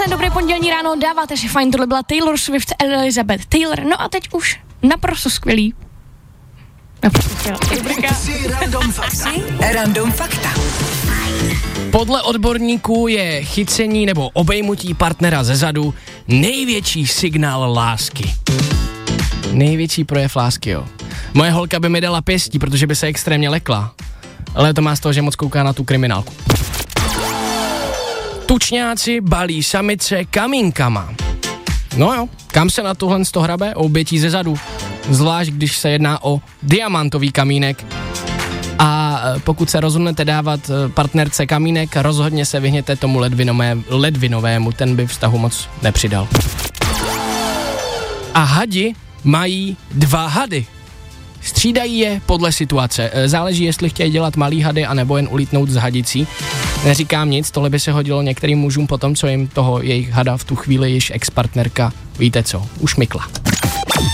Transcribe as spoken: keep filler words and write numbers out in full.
Krásné, dobré pondělní ráno, dáváte si fajn, tohle byla Taylor Swift, Elizabeth Taylor, no a teď už naprosto skvělý. Naprosto skvělý. Random fakta. Random fakta. Podle odborníků je chycení nebo obejmutí partnera zezadu největší signál lásky. Největší projev lásky, jo. Moje holka by mi dala pěstí, protože by se extrémně lekla. Ale to má z toho, že moc kouká na tu kriminálku. Tučňáci balí samice kamínkama. No jo, kam se na tuhle sto hrabe? Obětí zezadu. Zvlášť, když se jedná o diamantový kamínek. A pokud se rozhodnete dávat partnerce kamínek, rozhodně se vyhněte tomu ledvinové, ledvinovému, ten by vztahu moc nepřidal. A hadi mají dva hady. Střídají je podle situace. Záleží, jestli chtějí dělat malý hady, anebo jen ulítnout z hadicí. Neříkám nic, tohle by se hodilo některým mužům potom, co jim toho jejich hada v tu chvíli již ex-partnerka, víte co, ušmykla.